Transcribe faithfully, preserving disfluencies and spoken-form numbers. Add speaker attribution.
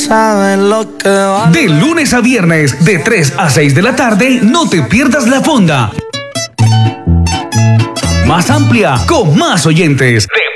Speaker 1: saben lo que va.
Speaker 2: De lunes a viernes, de tres a seis de la tarde, no te pierdas La Fonda. Más amplia, con más oyentes. De